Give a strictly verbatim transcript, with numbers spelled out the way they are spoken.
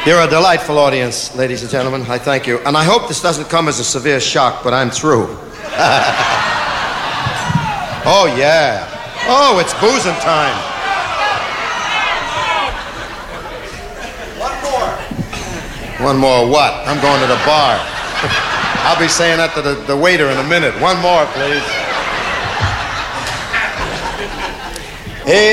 You're a delightful audience, ladies and gentlemen. I thank you. And I hope this doesn't come as a severe shock, but I'm through. Oh, yeah. Oh, it's boozing time. One more. One more what? I'm going to the bar. I'll be saying that to the, the waiter in a minute. One more, please. Hey.